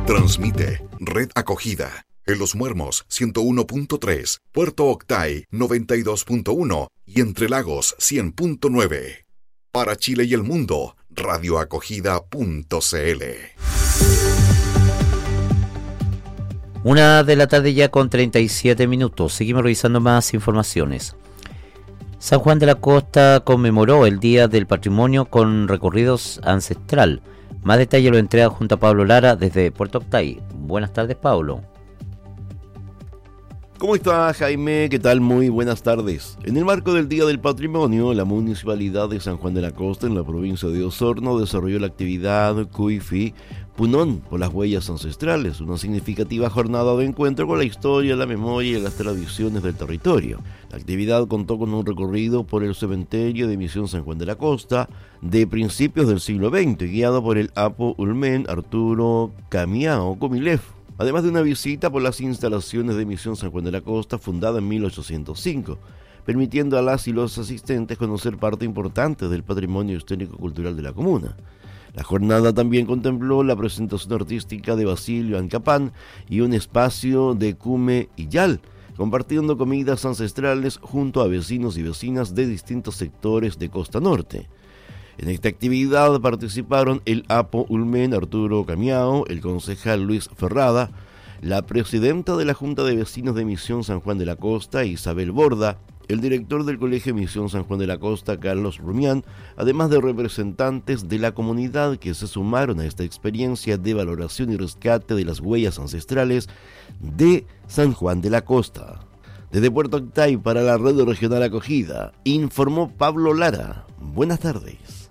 Transmite Red Acogida. En Los Muermos 101.3, Puerto Octay 92.1 y Entre Lagos 100.9. Para Chile y el mundo, radioacogida.cl. 1:00 ya con 37 minutos. Seguimos revisando más informaciones. San Juan de la Costa conmemoró el Día del Patrimonio con recorridos ancestral. Más detalle lo entrega junto a Pablo Lara desde Puerto Octay. Buenas tardes, Pablo. ¿Cómo está, Jaime? ¿Qué tal? Muy buenas tardes. En el marco del Día del Patrimonio, la Municipalidad de San Juan de la Costa, en la provincia de Osorno, desarrolló la actividad Cuifi Punón por las huellas ancestrales, una significativa jornada de encuentro con la historia, la memoria y las tradiciones del territorio. La actividad contó con un recorrido por el cementerio de Misión San Juan de la Costa de principios del siglo XX, guiado por el Apo Ulmen Arturo Camiao Comilef, además de una visita por las instalaciones de Misión San Juan de la Costa, fundada en 1805, permitiendo a las y los asistentes conocer parte importante del patrimonio histórico-cultural de la comuna. La jornada también contempló la presentación artística de Basilio Ancapán y un espacio de Cume y Yal, compartiendo comidas ancestrales junto a vecinos y vecinas de distintos sectores de Costa Norte. En esta actividad participaron el Apo Ulmen Arturo Camiao, el concejal Luis Ferrada, la presidenta de la Junta de Vecinos de Misión San Juan de la Costa, Isabel Borda, el director del Colegio Misión San Juan de la Costa, Carlos Rumián, además de representantes de la comunidad que se sumaron a esta experiencia de valoración y rescate de las huellas ancestrales de San Juan de la Costa. Desde Puerto Octay para la Red Regional Acogida, informó Pablo Lara. Buenas tardes.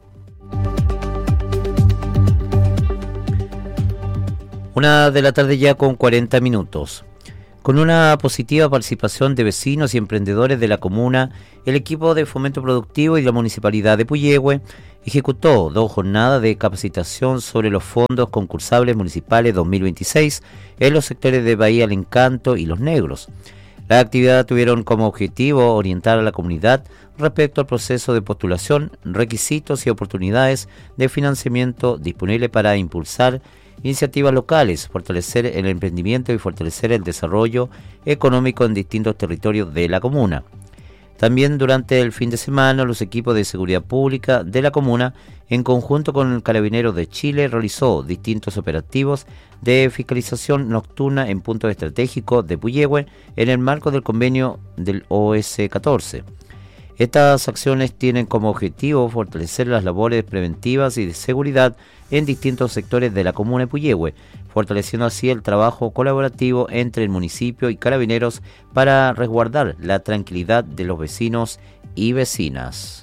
1:00 ya con 40 minutos. Con una positiva participación de vecinos y emprendedores de la comuna, el equipo de Fomento Productivo y la Municipalidad de Puyehue ejecutó 2 jornadas de capacitación sobre los fondos concursables municipales 2026 en los sectores de Bahía El Encanto y Los Negros. Las actividades tuvieron como objetivo orientar a la comunidad respecto al proceso de postulación, requisitos y oportunidades de financiamiento disponibles para impulsar iniciativas locales, fortalecer el emprendimiento y fortalecer el desarrollo económico en distintos territorios de la comuna. También durante el fin de semana, los equipos de seguridad pública de la comuna, en conjunto con el Carabineros de Chile, realizó distintos operativos de fiscalización nocturna en puntos estratégicos de Puyehue en el marco del convenio del OS-14. Estas acciones tienen como objetivo fortalecer las labores preventivas y de seguridad en distintos sectores de la comuna de Puyehue, fortaleciendo así el trabajo colaborativo entre el municipio y Carabineros para resguardar la tranquilidad de los vecinos y vecinas.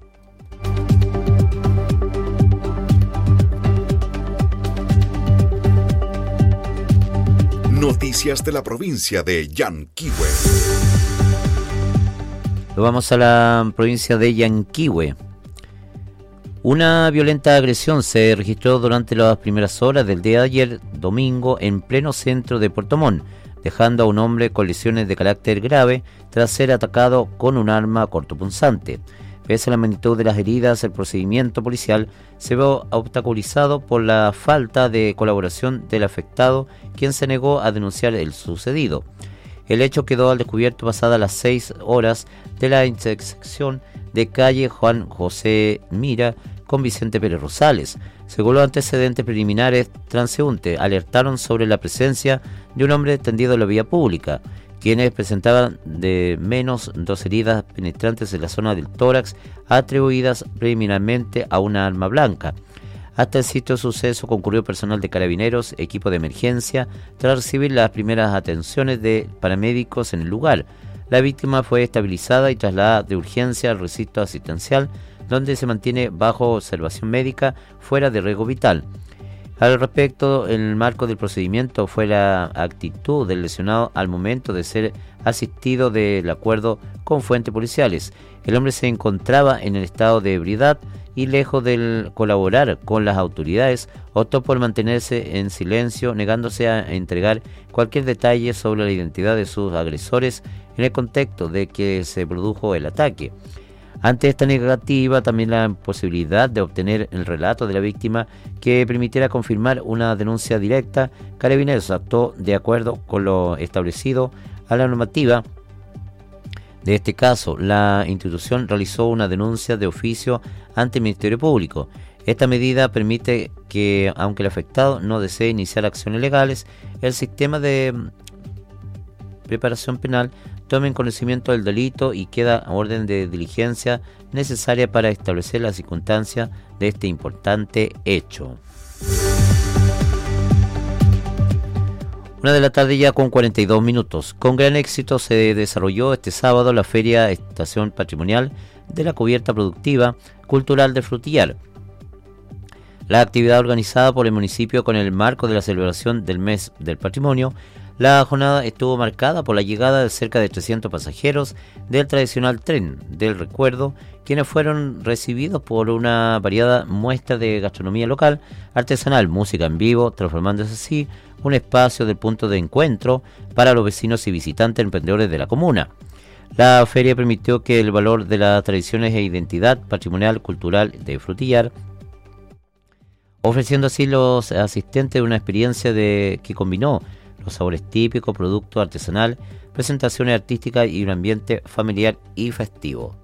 Noticias de la provincia de Yanquihue. Vamos a la provincia de Yanquihue. Una violenta agresión se registró durante las primeras horas del día de ayer, domingo, en pleno centro de Puerto Montt, dejando a un hombre con lesiones de carácter grave tras ser atacado con un arma cortopunzante. Pese a la magnitud de las heridas, el procedimiento policial se vio obstaculizado por la falta de colaboración del afectado, quien se negó a denunciar el sucedido. El hecho quedó al descubierto pasadas las 6 horas de la intersección de calle Juan José Mira con Vicente Pérez Rosales. Según los antecedentes preliminares, transeúntes alertaron sobre la presencia de un hombre tendido en la vía pública, quienes presentaban de menos 2 heridas penetrantes en la zona del tórax atribuidas preliminarmente a una arma blanca. Hasta el sitio de suceso concurrió personal de Carabineros, equipo de emergencia, tras recibir las primeras atenciones de paramédicos en el lugar. La víctima fue estabilizada y trasladada de urgencia al recinto asistencial, donde se mantiene bajo observación médica fuera de riesgo vital. Al respecto, en el marco del procedimiento fue la actitud del lesionado al momento de ser asistido del acuerdo con fuentes policiales. El hombre se encontraba en el estado de ebriedad y, lejos de colaborar con las autoridades, optó por mantenerse en silencio, negándose a entregar cualquier detalle sobre la identidad de sus agresores en el contexto de que se produjo el ataque. Ante esta negativa, también la posibilidad de obtener el relato de la víctima que permitiera confirmar una denuncia directa, Carabineros actuó de acuerdo con lo establecido a la normativa. De este caso, la institución realizó una denuncia de oficio ante el Ministerio Público. Esta medida permite que, aunque el afectado no desee iniciar acciones legales, el sistema de preparación penal tome en conocimiento del delito y queda a orden de diligencia necesaria para establecer las circunstancias de este importante hecho. 1 de la tarde ya con 42 minutos. Con gran éxito se desarrolló este sábado la Feria Estación Patrimonial de la Cubierta Productiva Cultural de Frutillar. La actividad organizada por el municipio con el marco de la celebración del Mes del Patrimonio. La jornada estuvo marcada por la llegada de cerca de 300 pasajeros del tradicional tren del recuerdo, quienes fueron recibidos por una variada muestra de gastronomía local, artesanal, música en vivo, transformándose así un espacio del punto de encuentro para los vecinos y visitantes emprendedores de la comuna. La feria permitió que el valor de las tradiciones e identidad patrimonial cultural de Frutillar, ofreciendo así los asistentes una experiencia que combinó los sabores típicos, producto artesanal, presentaciones artísticas y un ambiente familiar y festivo.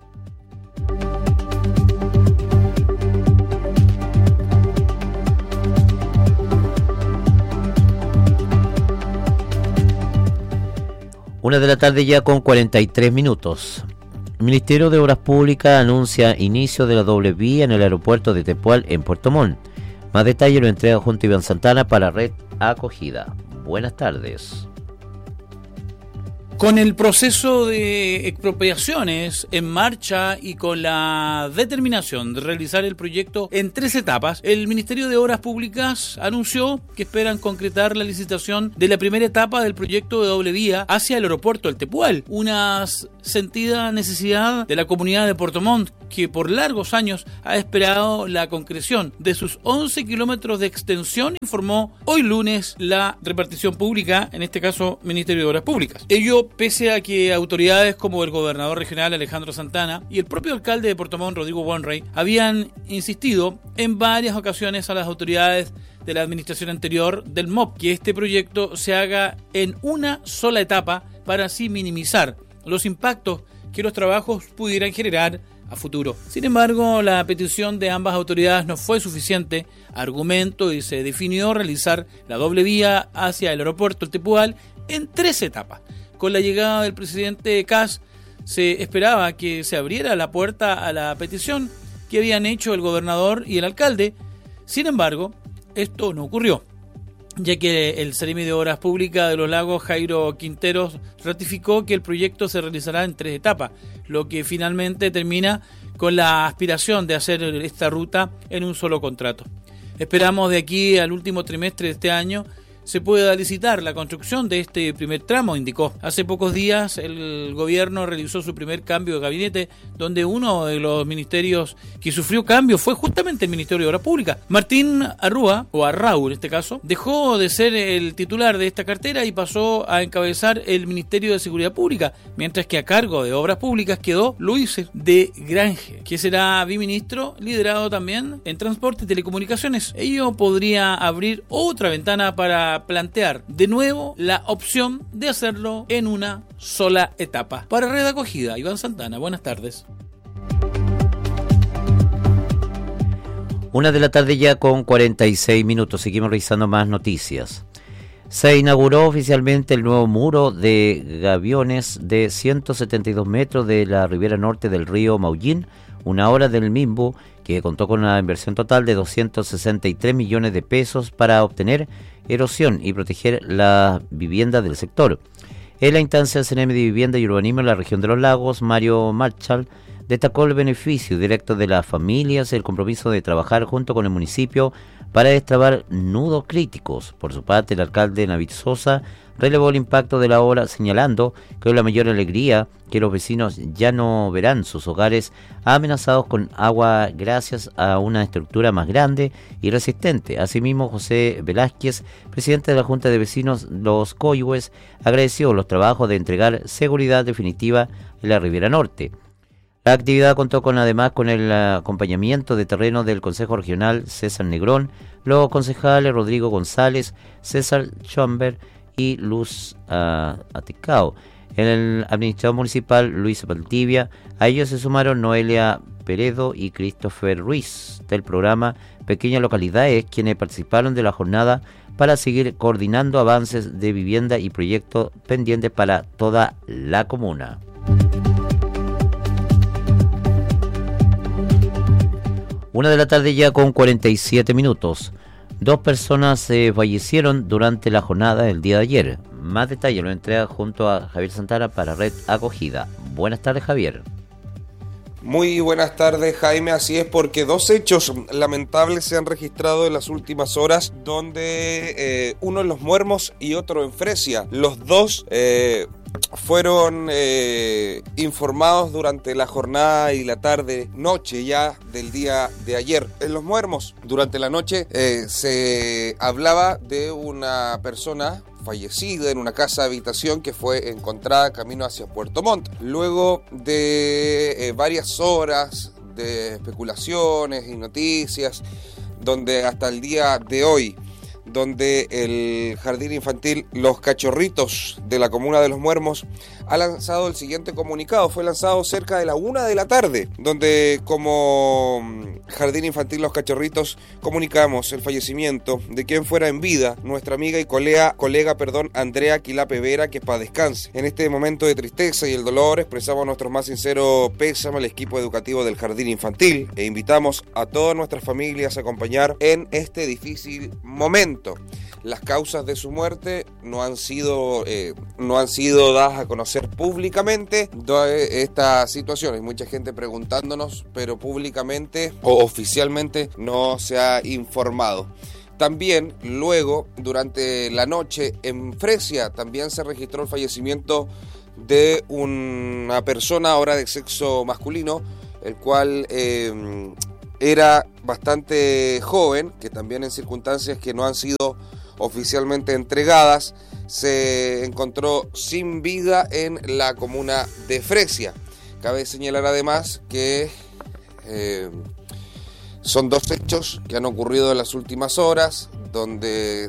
Una de la tarde ya con 43 minutos. El Ministerio de Obras Públicas anuncia inicio de la doble vía en el aeropuerto de Tepual en Puerto Montt. Más detalle lo entrega junto a Iván Santana para Red Acogida. Buenas tardes. Con el proceso de expropiaciones en marcha y con la determinación de realizar el proyecto en 3 etapas, el Ministerio de Obras Públicas anunció que esperan concretar la licitación de la primera etapa del proyecto de doble vía hacia el aeropuerto del Tepual, una sentida necesidad de la comunidad de Puerto Montt, que por largos años ha esperado la concreción de sus 11 kilómetros de extensión, informó hoy lunes la repartición pública, en este caso Ministerio de Obras Públicas. Ello pese a que autoridades como el gobernador regional Alejandro Santana y el propio alcalde de Puerto Montt, Rodrigo Bonrey, habían insistido en varias ocasiones a las autoridades de la administración anterior del MOP que este proyecto se haga en una sola etapa para así minimizar los impactos que los trabajos pudieran generar a futuro. Sin embargo, la petición de ambas autoridades no fue suficiente argumento y se definió realizar la doble vía hacia el aeropuerto El Tepual en 3 etapas. Con la llegada del presidente Kast se esperaba que se abriera la puerta a la petición que habían hecho el gobernador y el alcalde. Sin embargo, esto no ocurrió, ya que el Seremi de Obras Públicas de Los Lagos, Jairo Quinteros, ratificó que el proyecto se realizará en 3 etapas, lo que finalmente termina con la aspiración de hacer esta ruta en un solo contrato. Esperamos de aquí al último trimestre de este año se pueda licitar la construcción de este primer tramo, indicó. Hace pocos días el gobierno realizó su primer cambio de gabinete, donde uno de los ministerios que sufrió cambio fue justamente el Ministerio de Obras Públicas. Martín Arrua, o Arrau en este caso, dejó de ser el titular de esta cartera y pasó a encabezar el Ministerio de Seguridad Pública, mientras que a cargo de Obras Públicas quedó Luis de Grange, que será biministro, liderado también en Transporte y Telecomunicaciones. Ello podría abrir otra ventana para plantear de nuevo la opción de hacerlo en una sola etapa. Para Red Acogida, Iván Santana, buenas tardes. 1 de la tarde ya con 46 minutos, seguimos revisando más noticias. Se inauguró oficialmente el nuevo muro de gaviones de 172 metros de la ribera norte del río Maullín, una obra del MIMBU que contó con una inversión total de 263 millones de pesos para obtener erosión y proteger la vivienda del sector. En la instancia del CNM de Vivienda y Urbanismo en la región de Los Lagos, Mario Marchal destacó el beneficio directo de las familias y el compromiso de trabajar junto con el municipio para destrabar nudos críticos. Por su parte, el alcalde Navid Sosa relevó el impacto de la obra, señalando que es la mayor alegría que los vecinos ya no verán sus hogares amenazados con agua gracias a una estructura más grande y resistente. Asimismo, José Velázquez, presidente de la Junta de Vecinos Los Coihues, agradeció los trabajos de entregar seguridad definitiva en la Riviera Norte. La actividad contó además con el acompañamiento de terreno del Consejo Regional César Negrón, los concejales Rodrigo González, César Schomberg y Luz Atecao. El administrador municipal Luis Valdivia. A ellos se sumaron Noelia Peredo y Christopher Ruiz del programa Pequeñas Localidades, quienes participaron de la jornada para seguir coordinando avances de vivienda y proyectos pendientes para toda la comuna. Una de la tarde ya con 47 minutos. 2 personas fallecieron durante la jornada del día de ayer. Más detalles lo entrega junto a Javier Santana para Red Acogida. Buenas tardes, Javier. Muy buenas tardes, Jaime. Así es, porque 2 hechos lamentables se han registrado en las últimas horas, donde uno en Los Muermos y otro en Fresia. Los dos fueron informados durante la jornada y la tarde-noche ya del día de ayer. En Los Muermos, durante la noche, se hablaba de una persona fallecida en una casa de habitación que fue encontrada camino hacia Puerto Montt. Luego de varias horas de especulaciones y noticias, donde hasta el día de hoy, donde el Jardín Infantil Los Cachorritos de la comuna de Los Muermos ha lanzado el siguiente comunicado. Fue lanzado cerca de la 1 de la tarde, donde como Jardín Infantil Los Cachorritos comunicamos el fallecimiento de quien fuera en vida, nuestra amiga y colega, Andrea Quilape Vera, que paz descanse. En este momento de tristeza y el dolor expresamos nuestro más sincero pésame al equipo educativo del Jardín Infantil e invitamos a todas nuestras familias a acompañar en este difícil momento. Las causas de su muerte no han sido dadas a conocer públicamente. Esta situación, hay mucha gente preguntándonos, pero públicamente o oficialmente no se ha informado. También luego, durante la noche en Fresia, también se registró el fallecimiento de una persona ahora de sexo masculino, el cual era bastante joven, que también en circunstancias que no han sido oficialmente entregadas, se encontró sin vida en la comuna de Fresia. Cabe señalar además que son 2 hechos que han ocurrido en las últimas horas, donde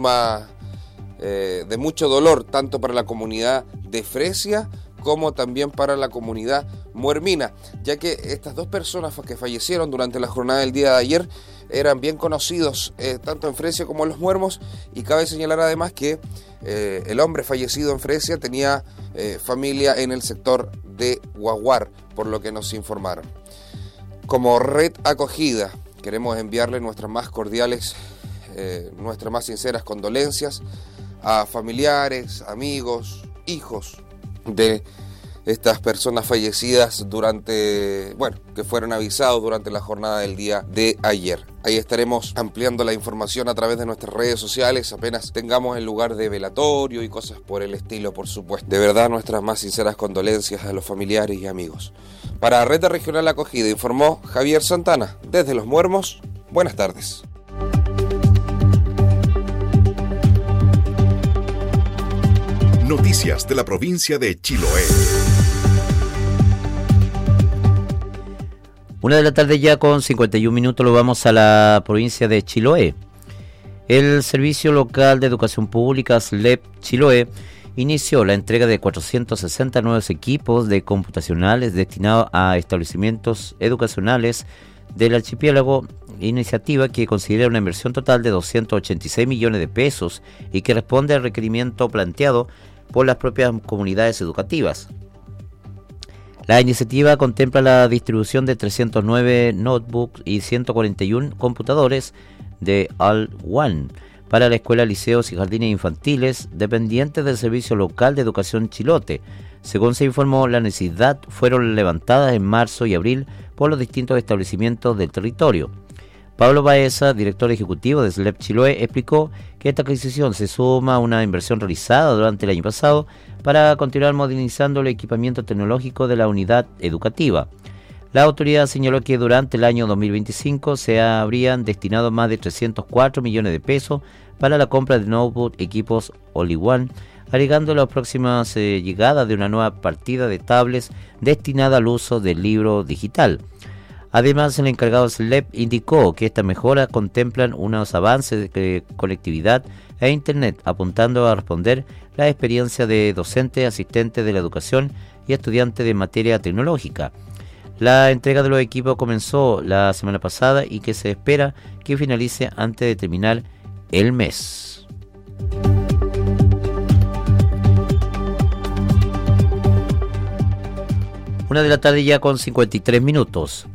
de mucho dolor, tanto para la comunidad de Fresia como también para la comunidad muermina, ya que estas 2 personas que fallecieron durante la jornada del día de ayer eran bien conocidos tanto en Fresia como en Los Muermos, y cabe señalar además que el hombre fallecido en Fresia tenía familia en el sector de Guaguar, por lo que nos informaron. Como Red Acogida queremos enviarle nuestras más cordiales, nuestras más sinceras condolencias a familiares, amigos, hijos de estas personas fallecidas que fueron avisados durante la jornada del día de ayer. Ahí estaremos ampliando la información a través de nuestras redes sociales apenas tengamos el lugar de velatorio y cosas por el estilo, por supuesto. De verdad, nuestras más sinceras condolencias a los familiares y amigos. Para Red Regional Acogida informó Javier Santana desde Los Muermos. Buenas tardes. Noticias de la provincia de Chiloé. 1 de la tarde ya con 51 minutos, lo vamos a la provincia de Chiloé. El Servicio Local de Educación Pública, SLEP Chiloé, inició la entrega de 460 nuevos equipos de computacionales destinados a establecimientos educacionales del archipiélago, iniciativa que considera una inversión total de 286 millones de pesos y que responde al requerimiento planteado por las propias comunidades educativas. La iniciativa contempla la distribución de 309 notebooks y 141 computadores de All-One para la escuela, liceos y jardines infantiles dependientes del Servicio Local de Educación Chilote. Según se informó, la necesidad fueron levantadas en marzo y abril por los distintos establecimientos del territorio. Pablo Baeza, director ejecutivo de SLEP Chiloé, explicó que esta adquisición se suma a una inversión realizada durante el año pasado para continuar modernizando el equipamiento tecnológico de la unidad educativa. La autoridad señaló que durante el año 2025 se habrían destinado más de 304 millones de pesos para la compra de notebook, equipos All in One, agregando las próximas llegadas de una nueva partida de tablets destinada al uso del libro digital. Además, el encargado SLEP indicó que estas mejoras contemplan unos avances de conectividad e Internet, apuntando a responder la experiencia de docentes, asistentes de la educación y estudiantes de materia tecnológica. La entrega de los equipos comenzó la semana pasada y que se espera que finalice antes de terminar el mes. Una de la tarde ya con 53 minutos.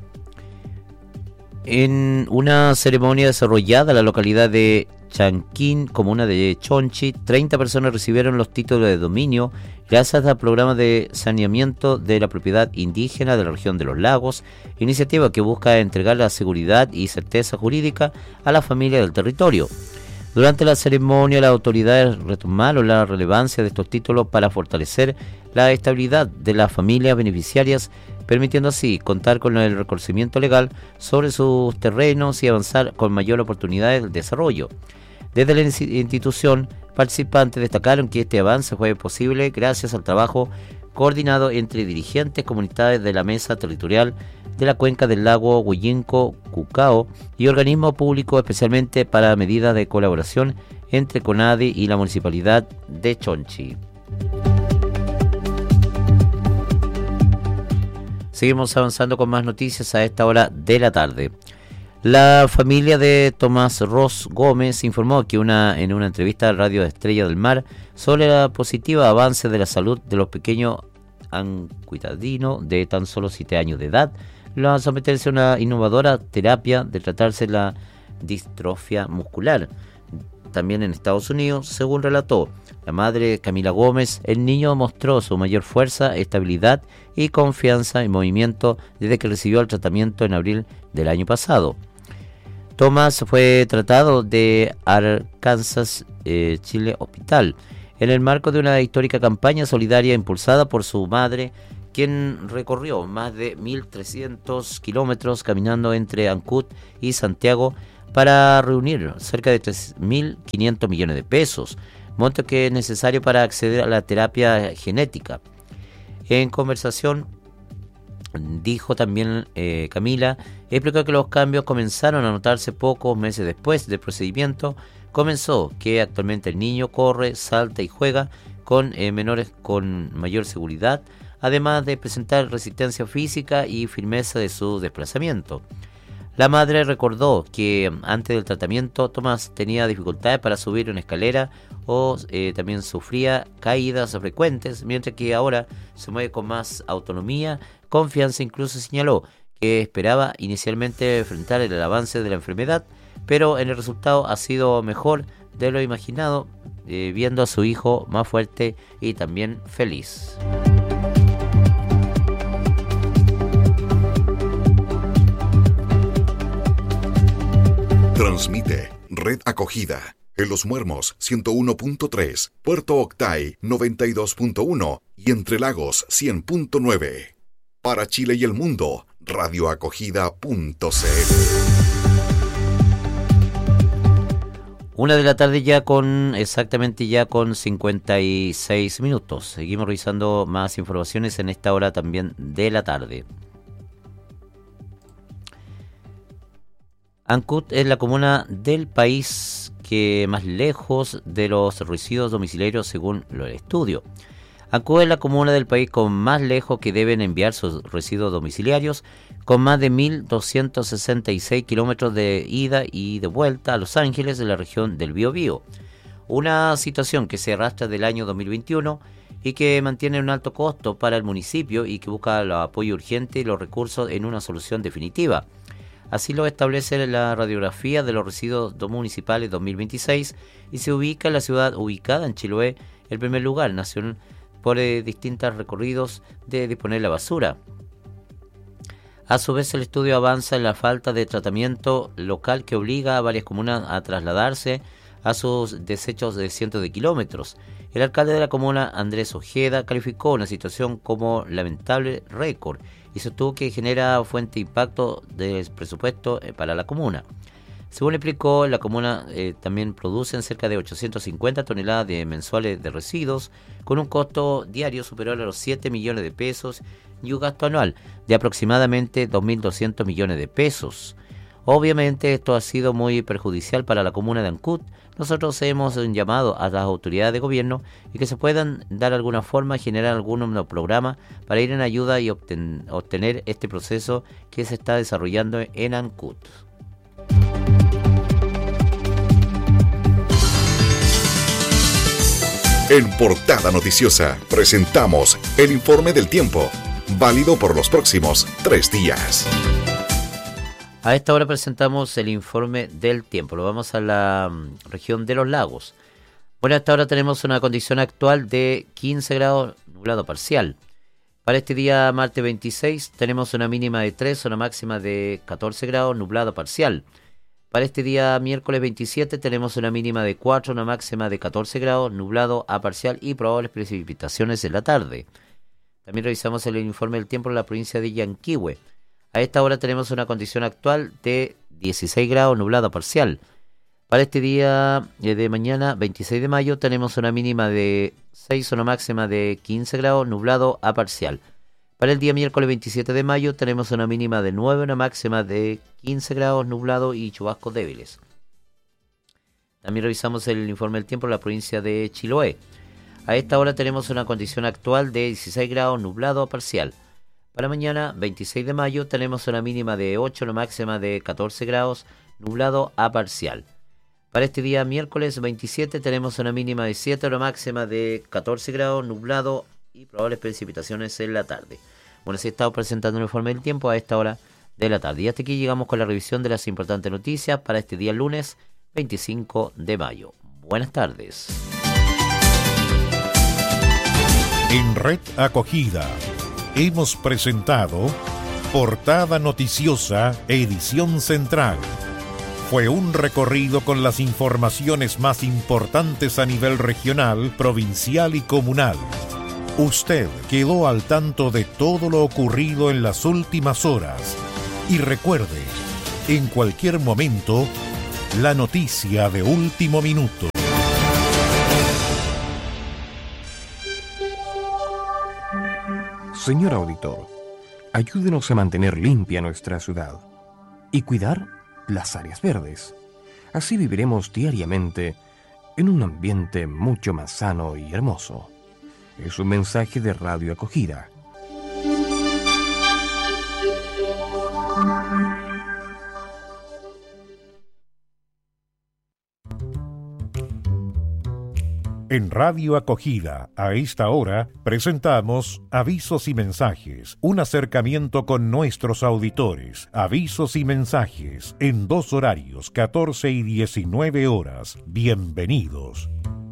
En una ceremonia desarrollada en la localidad de Chanquín, comuna de Chonchi, 30 personas recibieron los títulos de dominio gracias al programa de saneamiento de la propiedad indígena de la región de los lagos, iniciativa que busca entregar la seguridad y certeza jurídica a la familia del territorio. Durante la ceremonia, las autoridades retomaron la relevancia de estos títulos para fortalecer la estabilidad de las familias beneficiarias, permitiendo así contar con el reconocimiento legal sobre sus terrenos y avanzar con mayor oportunidades de desarrollo. Desde la institución, participantes destacaron que este avance fue posible gracias al trabajo coordinado entre dirigentes comunitarios de la Mesa Territorial de la Cuenca del Lago Huillinco-Cucao y organismos públicos, especialmente para medidas de colaboración entre CONADI y la Municipalidad de Chonchi. Seguimos avanzando con más noticias a esta hora de la tarde. La familia de Tomás Ross Gómez informó que en una entrevista a Radio Estrella del Mar sobre la positiva avance de la salud de los pequeños ancuitadinos de tan solo 7 años de edad, lo someterse a una innovadora terapia de tratarse la distrofia muscular. También en Estados Unidos, según relató la madre Camila Gómez, el niño mostró su mayor fuerza, estabilidad y confianza en movimiento desde que recibió el tratamiento en abril del año pasado. Tomás fue tratado de Arkansas Chile Hospital en el marco de una histórica campaña solidaria impulsada por su madre, quien recorrió más de 1.300 kilómetros caminando entre Ancud y Santiago para reunir cerca de 3.500 millones de pesos, monto que es necesario para acceder a la terapia genética. En conversación, dijo también Camila, explicó que los cambios comenzaron a notarse pocos meses después del procedimiento. Comenzó que actualmente el niño corre, salta y juega con menores con mayor seguridad, además de presentar resistencia física y firmeza de su desplazamiento. La madre recordó que antes del tratamiento Tomás tenía dificultades para subir una escalera o también sufría caídas frecuentes, mientras que ahora se mueve con más autonomía, confianza. Incluso señaló que esperaba inicialmente enfrentar el avance de la enfermedad, pero en el resultado ha sido mejor de lo imaginado, viendo a su hijo más fuerte y también feliz. Transmite Red Acogida en Los Muermos 101.3, Puerto Octay 92.1 y Entre Lagos 100.9. Para Chile y el mundo, radioacogida.cl. 1 de la tarde ya con 56 minutos. Seguimos revisando más informaciones en esta hora también de la tarde. Ancud es la comuna del país que más lejos de los residuos domiciliarios según el estudio. Ancud es la comuna del país con más lejos que deben enviar sus residuos domiciliarios, con más de 1.266 kilómetros de ida y de vuelta a Los Ángeles, en la región del Biobío. Una situación que se arrastra del año 2021 y que mantiene un alto costo para el municipio y que busca el apoyo urgente y los recursos en una solución definitiva. Así lo establece la radiografía de los residuos municipales 2026 y se ubica en la ciudad ubicada en Chiloé, el primer lugar nacional por distintos recorridos de disponer la basura. A su vez, el estudio avanza en la falta de tratamiento local que obliga a varias comunas a trasladarse a sus desechos de cientos de kilómetros. El alcalde de la comuna, Andrés Ojeda, calificó una situación como lamentable récord y sostuvo que genera fuerte impacto del presupuesto para la comuna. Según explicó, la comuna también producen cerca de 850 toneladas mensuales de residuos, con un costo diario superior a los 7 millones de pesos y un gasto anual de aproximadamente 2.200 millones de pesos. Obviamente esto ha sido muy perjudicial para la comuna de Ancud. Nosotros hemos llamado a las autoridades de gobierno y que se puedan dar alguna forma, generar algún programa para ir en ayuda y obtener este proceso que se está desarrollando en Ancud. En Portada Noticiosa presentamos el informe del tiempo, válido por los próximos 3 días. A esta hora presentamos el informe del tiempo. Lo vamos a la región de los lagos. Bueno, a esta hora tenemos una condición actual de 15 grados, nublado parcial. Para este día martes 26 tenemos una mínima de 3, una máxima de 14 grados, nublado parcial. Para este día miércoles 27 tenemos una mínima de 4, una máxima de 14 grados, nublado a parcial y probables precipitaciones en la tarde. También revisamos el informe del tiempo en la provincia de Yanquihue. A esta hora tenemos una condición actual de 16 grados, nublado parcial. Para este día de mañana 26 de mayo tenemos una mínima de 6, una máxima de 15 grados, nublado a parcial. Para el día miércoles 27 de mayo tenemos una mínima de 9, una máxima de 15 grados, nublado y chubascos débiles. También revisamos el informe del tiempo en la provincia de Chiloé. A esta hora tenemos una condición actual de 16 grados, nublado a parcial. Para mañana 26 de mayo tenemos una mínima de 8, una máxima de 14 grados, nublado a parcial. Para este día miércoles 27 tenemos una mínima de 7, una máxima de 14 grados, nublado y probables precipitaciones en la tarde. Bueno, así estamos presentando el informe del tiempo a esta hora de la tarde. Y hasta aquí llegamos con la revisión de las importantes noticias para este día lunes 25 de mayo. Buenas tardes. En Red Acogida hemos presentado Portada Noticiosa, edición central. Fue un recorrido con las informaciones más importantes a nivel regional, provincial y comunal. Usted quedó al tanto de todo lo ocurrido en las últimas horas. Y recuerde, en cualquier momento, la noticia de último minuto. Señor auditor, ayúdenos a mantener limpia nuestra ciudad y cuidar las áreas verdes. Así viviremos diariamente en un ambiente mucho más sano y hermoso. Es un mensaje de Radio Acogida. En Radio Acogida, a esta hora, presentamos Avisos y Mensajes, un acercamiento con nuestros auditores. Avisos y mensajes, en 2 horarios, 14 y 19 horas. Bienvenidos.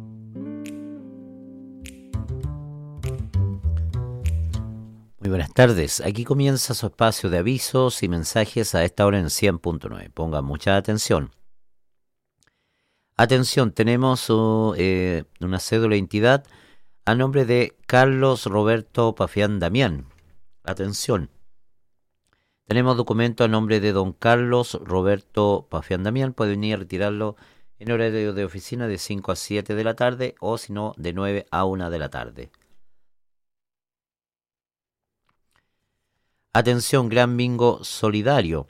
Muy buenas tardes. Aquí comienza su espacio de avisos y mensajes a esta hora en 100.9. Pongan mucha atención. Atención, tenemos una cédula de identidad a nombre de Carlos Roberto Pafián Damián. Atención. Tenemos documento a nombre de don Carlos Roberto Pafián Damián. Puede venir a retirarlo en horario de oficina de 5 a 7 de la tarde o si no de 9 a 1 de la tarde. Atención, Gran Bingo Solidario.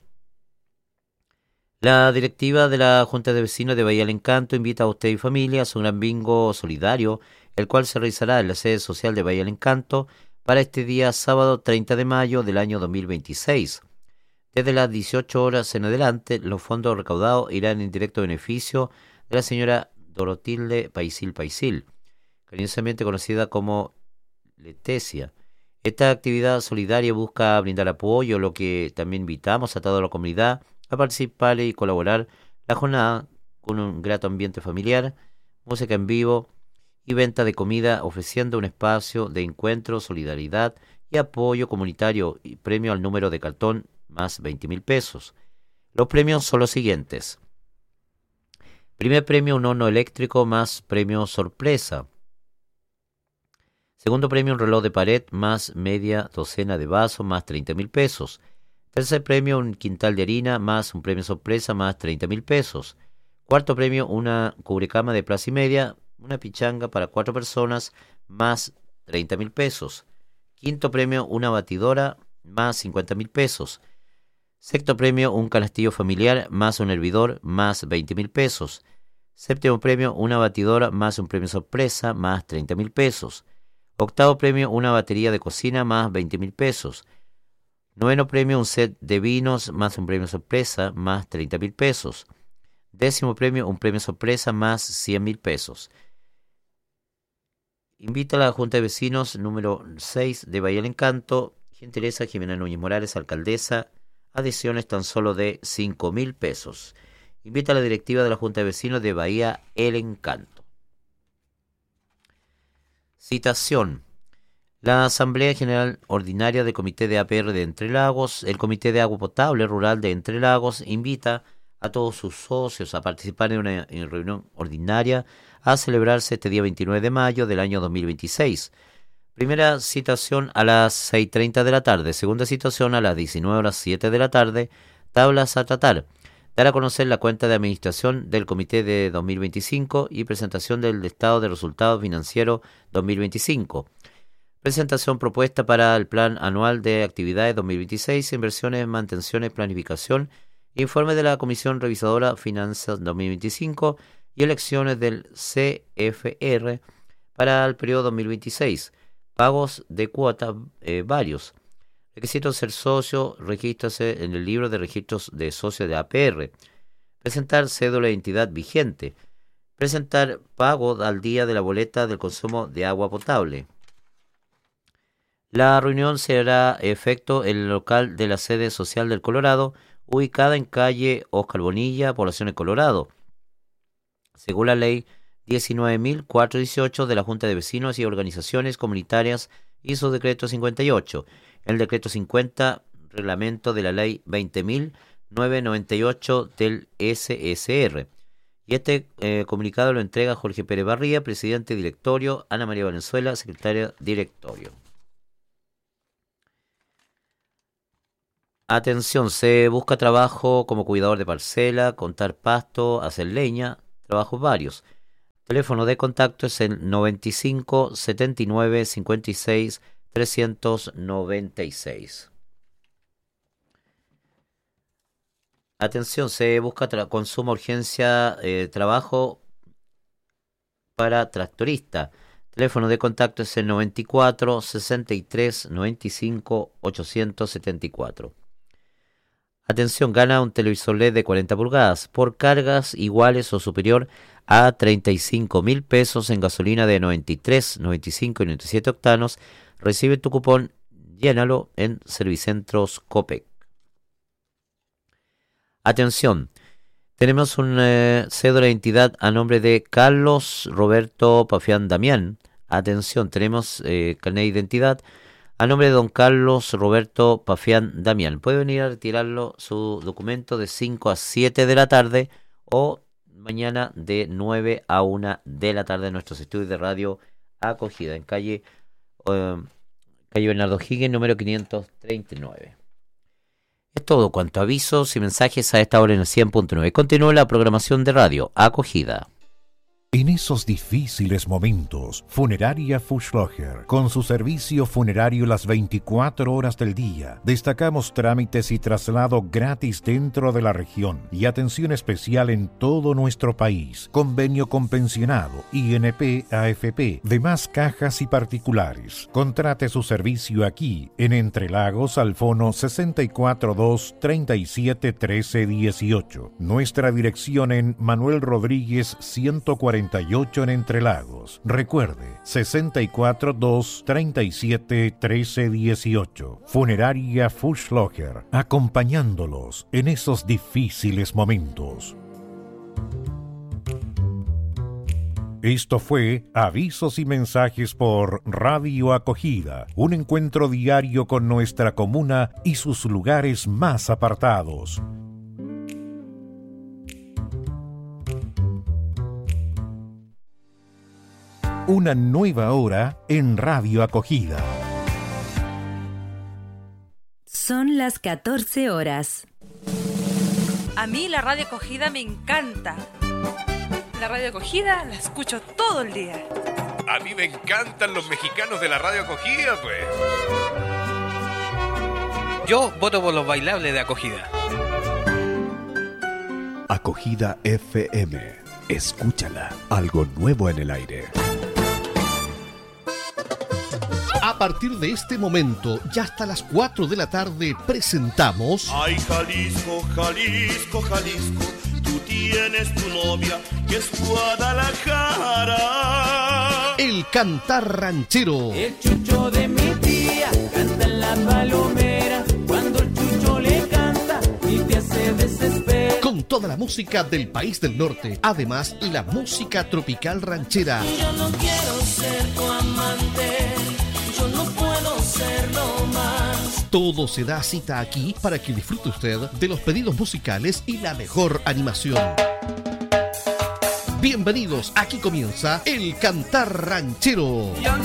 La directiva de la Junta de Vecinos de Bahía del Encanto invita a usted y familia a su Gran Bingo Solidario, el cual se realizará en la sede social de Bahía del Encanto para este día sábado 30 de mayo del año 2026. Desde las 18 horas en adelante, los fondos recaudados irán en directo beneficio de la señora Dorotilde Paisil, cariñosamente conocida como Letecia. Esta actividad solidaria busca brindar apoyo, lo que también invitamos a toda la comunidad a participar y colaborar la jornada con un grato ambiente familiar, música en vivo y venta de comida, ofreciendo un espacio de encuentro, solidaridad y apoyo comunitario y premio al número de cartón más 20.000 pesos. Los premios son los siguientes. Primer premio, un horno eléctrico más premio sorpresa. Segundo premio, un reloj de pared más media docena de vasos más 30.000 pesos. Tercer premio, un quintal de harina más un premio sorpresa más 30.000 pesos. Cuarto premio, una cubrecama de plaza y media, una pichanga para 4 personas más 30.000 pesos. Quinto premio, una batidora más 50.000 pesos. Sexto premio, un canastillo familiar más un hervidor más 20.000 pesos. Séptimo premio, una batidora más un premio sorpresa más 30.000 pesos. Octavo premio, una batería de cocina más 20.000 pesos. Noveno premio, un set de vinos más un premio sorpresa más 30.000 pesos. Décimo premio, un premio sorpresa más 100.000 pesos. Invita a la Junta de Vecinos número 6 de Bahía del Encanto, gentileza Jimena Núñez Morales, alcaldesa, adhesiones tan solo de 5.000 pesos. Invita a la directiva de la Junta de Vecinos de Bahía El Encanto. Citación. La Asamblea General Ordinaria del Comité de APR de Entre Lagos, el Comité de Agua Potable Rural de Entre Lagos, invita a todos sus socios a participar en una reunión ordinaria a celebrarse este día 29 de mayo del año 2026. Primera citación a las 6:30 de la tarde, segunda citación a las 19:07 de la tarde, tablas a tratar, dar a conocer la cuenta de administración del Comité de 2025 y presentación del estado de resultados financieros 2025. Presentación propuesta para el Plan Anual de Actividades 2026, inversiones, mantenciones, planificación, informe de la Comisión Revisadora Finanzas 2025 y elecciones del CFR para el periodo 2026. Pagos de cuotas varios. Requisitos ser socio, regístrase en el libro de registros de socios de APR. Presentar cédula de identidad vigente. Presentar pago al día de la boleta del consumo de agua potable. La reunión será efecto en el local de la sede social del Colorado, ubicada en calle Oscar Bonilla, población de Colorado, según la ley 19.418 de la Junta de Vecinos y Organizaciones Comunitarias y su decreto 58, el decreto 50, reglamento de la ley 20.998 del SSR. Y este comunicado lo entrega Jorge Pérez Barría, presidente directorio, Ana María Valenzuela, secretaria directorio. Atención, se busca trabajo como cuidador de parcela, contar pasto, hacer leña, trabajos varios. Teléfono de contacto es el 95 79 56 396. Atención, se busca con suma urgencia trabajo para tractorista. Teléfono de contacto es el 94 63 95 874. Atención, gana un televisor LED de 40 pulgadas por cargas iguales o superior a 35.000 pesos en gasolina de 93, 95 y 97 octanos. Recibe tu cupón, llénalo en Servicentros Copec. Atención, tenemos un cédula de identidad a nombre de Carlos Roberto Pafián Damián. Atención, tenemos carnet de identidad a nombre de don Carlos Roberto Pafián Damián. Puede venir a retirarlo su documento de 5 a 7 de la tarde o mañana de 9 a 1 de la tarde en nuestros estudios de radio Acogida en calle Bernardo Higgins, número 539. Es todo cuanto avisos y mensajes a esta hora en el 100.9. Continúa la programación de radio Acogida. En esos difíciles momentos, Funeraria Fuschlocher, con su servicio funerario las 24 horas del día, destacamos trámites y traslado gratis dentro de la región y atención especial en todo nuestro país, convenio con pensionado, INP, AFP, demás cajas y particulares. Contrate su servicio aquí, en Entre Lagos, al fono 642 37 13 18. Nuestra dirección en Manuel Rodríguez 148 en Entre Lagos. Recuerde, 642 37 13 18. Funeraria Fuschlocher, acompañándolos en esos difíciles momentos. Esto fue Avisos y Mensajes por Radio Acogida, un encuentro diario con nuestra comuna y sus lugares más apartados. Una nueva hora en Radio Acogida. Son las 14 horas. A mí la Radio Acogida me encanta. La Radio Acogida la escucho todo el día. A mí me encantan los mexicanos de la Radio Acogida, pues. Yo voto por los bailables de Acogida. Acogida FM. Escúchala. Algo nuevo en el aire. A partir de este momento, ya hasta las 4 de la tarde, presentamos... Ay, Jalisco, Jalisco, Jalisco, tú tienes tu novia que es Guadalajara. El cantar ranchero. El chucho de mi tía canta en la palomera. Cuando el chucho le canta, mi tía se desespera. Con toda la música del país del norte, además la música tropical ranchera. Yo no quiero ser tu amante. Yo no puedo serlo más. Todo se da cita aquí para que disfrute usted de los pedidos musicales y la mejor animación. Bienvenidos, aquí comienza El Cantar Ranchero.